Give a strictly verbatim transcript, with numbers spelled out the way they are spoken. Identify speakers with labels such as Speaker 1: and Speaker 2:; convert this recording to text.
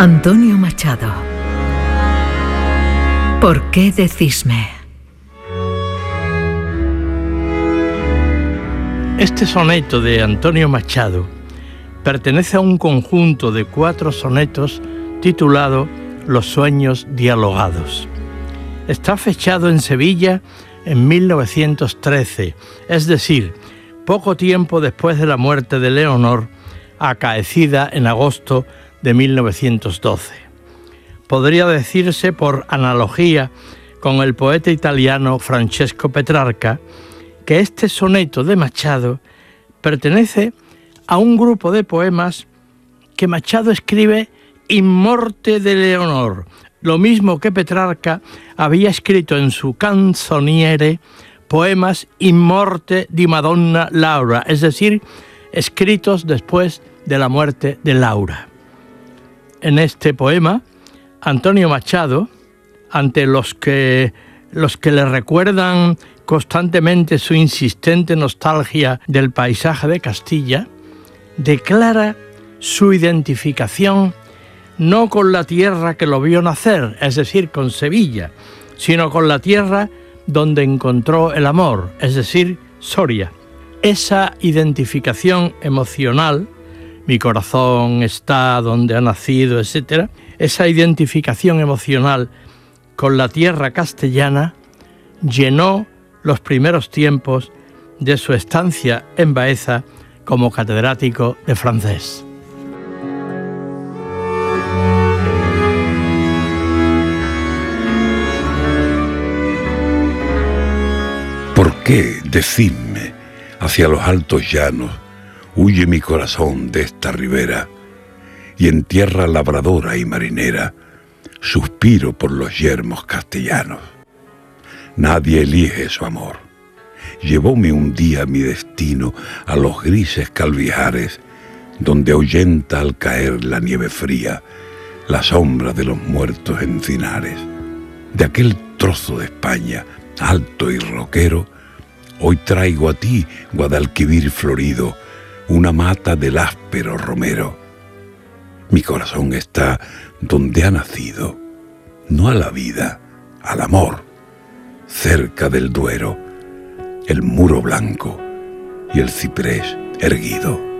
Speaker 1: Antonio Machado. ¿Por qué decisme?
Speaker 2: Este soneto de Antonio Machado pertenece a un conjunto de cuatro sonetos titulado Los sueños dialogados. Está fechado en Sevilla en mil novecientos trece, es decir, poco tiempo después de la muerte de Leonor, acaecida en agosto de mil novecientos doce. Podría decirse, por analogía con el poeta italiano Francesco Petrarca, que este soneto de Machado pertenece a un grupo de poemas que Machado escribe in morte de Leonor, lo mismo que Petrarca había escrito en su canzoniere poemas in morte di Madonna Laura, es decir, escritos después de la muerte de Laura. En este poema, Antonio Machado, ante los que, los que le recuerdan constantemente su insistente nostalgia del paisaje de Castilla, declara su identificación no con la tierra que lo vio nacer, es decir, con Sevilla, sino con la tierra donde encontró el amor, es decir, Soria. Esa identificación emocional, mi corazón está donde ha nacido, etcétera, esa identificación emocional con la tierra castellana llenó los primeros tiempos de su estancia en Baeza como catedrático de francés.
Speaker 3: ¿Por qué, decidme, hacia los altos llanos huye mi corazón de esta ribera, y en tierra labradora y marinera suspiro por los yermos castellanos? Nadie elige su amor. Llevóme un día mi destino a los grises calvijares, donde ahuyenta al caer la nieve fría la sombra de los muertos encinares. De aquel trozo de España, alto y roquero, hoy traigo a ti, Guadalquivir florido, una mata del áspero romero. Mi corazón está donde ha nacido, no a la vida, al amor, cerca del Duero, el muro blanco y el ciprés erguido.